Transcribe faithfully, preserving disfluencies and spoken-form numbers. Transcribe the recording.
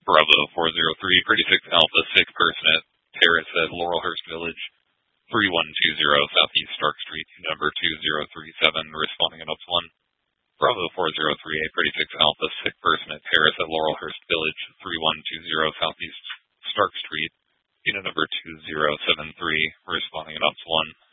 Bravo four zero three, pretty six Alpha, sick person at Terrace at Laurelhurst Village, three one two zero Southeast Stark Street, number two zero three seven, responding in Ops one. Bravo four zero three, a pretty six Alpha, sick person at Terrace at Laurelhurst Village, three one two zero Southeast Stark Street, unit number two zero seven three, responding in Ops one.